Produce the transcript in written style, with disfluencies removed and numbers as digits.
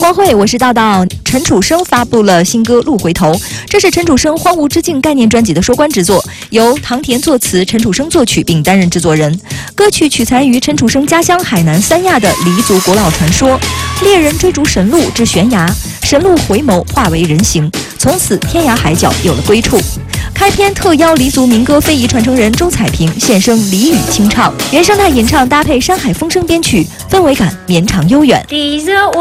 光会，我是道道。陈楚生发布了新歌《路回头》，这是陈楚生《荒芜之境》概念专辑的收官之作，由唐田作词，陈楚生作曲并担任制作人。歌曲取材于陈楚生家乡海南三亚的黎族古老传说，猎人追逐神鹿至悬崖，神鹿回眸化为人形，从此天涯海角有了归处。开篇特邀黎族民歌非遗传承人周彩萍现身黎语清唱，原声带演唱搭配山海风声编曲，氛围感绵长悠远。 地热我